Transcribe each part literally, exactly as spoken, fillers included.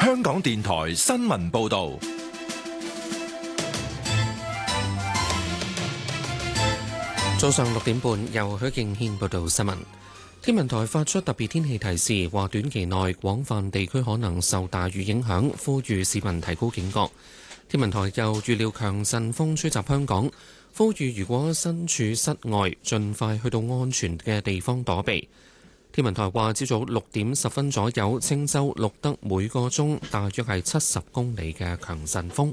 香港電台新聞報道。 早上六點半，由許敬軒報道新聞。天文台發出特別天氣提示，話短期內廣泛地區可能受大雨影響，呼籲市民提高警覺。天文台又預料強陣風吹襲香港，呼籲如果身處室外，盡快去到安全嘅地方躲避。天文台話，朝早六點十分左右，青州錄得每個鐘大約係七十公里嘅強陣風。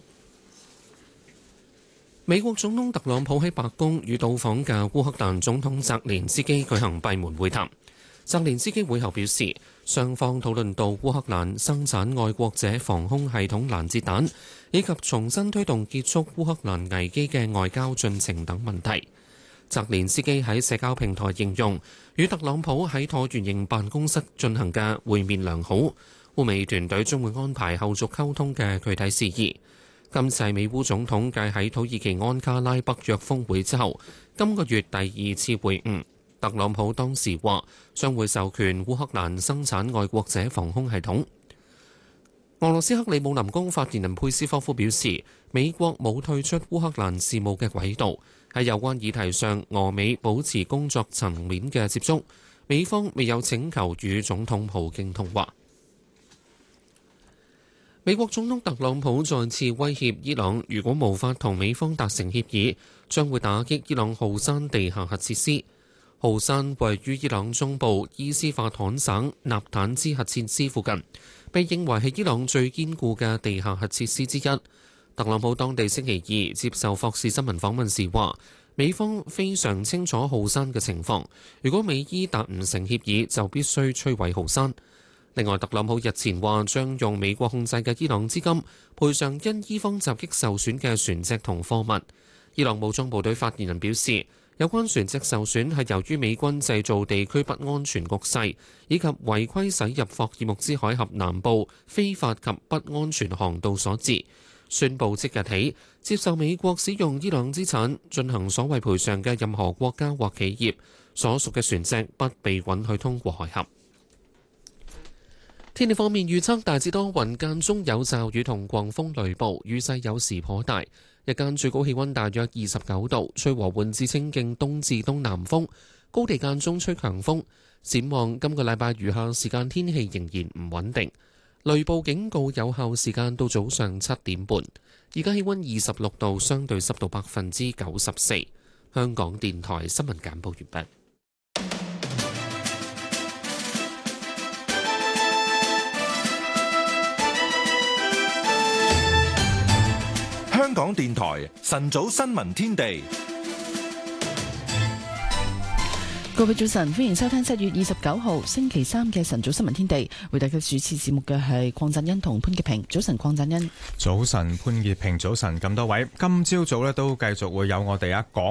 美國總統特朗普喺白宮與到訪嘅烏克蘭總統澤連斯基舉行閉門會談。澤連斯基會後表示，雙方討論到烏克蘭生產愛國者防空系統攔截彈，以及重新推動結束烏克蘭危機嘅外交進程等問題。澤連斯基喺社交平台形容，與特朗普喺橢圓形辦公室進行嘅會面良好，烏美團隊將會安排後續溝通嘅具體事宜。今次係美烏總統繼喺土耳其安卡拉北約峰會之後，今個月第二次會晤。特朗普當時話將會授權烏克蘭生產愛國者防空系統。俄羅斯克里姆林宮發言人佩斯科夫表示，美國冇退出烏克蘭事務嘅軌道，喺有關議題上，俄美保持工作層面嘅接觸。美方未有請求與總統普京通話。美國總統特朗普再次威脅伊朗，如果無法同美方達成協議，將會打擊伊朗浩山地下核設施。浩山位於伊朗中部伊斯法罕省納坦茲核設施附近，被認為係伊朗最堅固嘅地下核設施之一。特朗普當地星期二接受霍士新聞訪問時話，美方非常清楚浩山嘅情況，如果美伊達唔成協議，就必須摧毀浩山。另外，特朗普日前話將用美國控制嘅伊朗資金賠償因伊方襲擊受損嘅船隻同貨物。伊朗武裝部隊發言人表示，有關船隻受損係由於美軍製造地區不安全局勢，以及違規駛入霍爾木茲海峽南部非法及不安全航道所致。宣布即日起接受美國使用伊朗資產進行所謂賠償嘅任何國家或企業所屬嘅船隻不被允許通過海峽。天氣方面預測大致多雲，間中有驟雨同狂風雷暴，雨勢有時頗大。日間最高氣溫大約二十九度，吹和緩至清勁東至東南風，高地間中吹強風。展望今個禮拜餘下時間天氣仍然唔穩定，雷暴警告有效時間到早上七點半。而家氣溫二十六度，相對濕度百分之九十四。香港電台新聞簡報完畢。 香港電台晨早新聞天地， 各位早晨，歡迎收聽七月二十九號星期三嘅晨早新聞天地。為大家主持節目嘅係鄺振欣同潘潔平。早晨，鄺振欣。 早晨，潘潔平。早晨，咁多位，今朝早咧都繼續會有我哋啊講